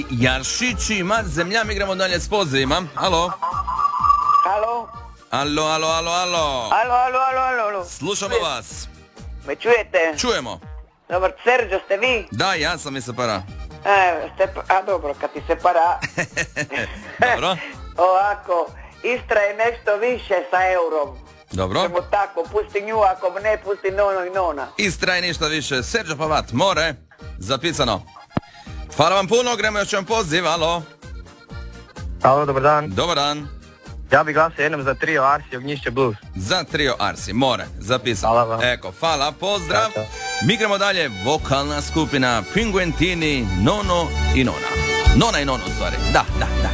Jaršić ima Zemljam, igramo dalje s pozivima. Alo? Halo? Alo, alo, alo, alo. Alo. Slušamo vas. Me čujete? Čujemo. Dobar, Serđo, ste vi? Da, ja sam i Separa. Dobro, kad ti se para. Dobro. Ovako, Istra je nešto više sa eurom. Dobro. Samo tako, pusti nju, ako ne, pusti nono i nona. Istra je ništa više. Serđo Pavat, more. Zapisano. Hvala vam puno, gremo još jedan poziv, alo. Alo, dobar dan. Dobar dan. Ja bih glasio jednom za trio Arsi Ognjišće Blues. Za trio Arsi, more, zapisano. Hvala vam. Eko, hvala, pozdrav. Ćao. Mi gremo dalje, vokalna skupina Pinguentini, Nono i Nona. Nona i Nono, u stvari, da.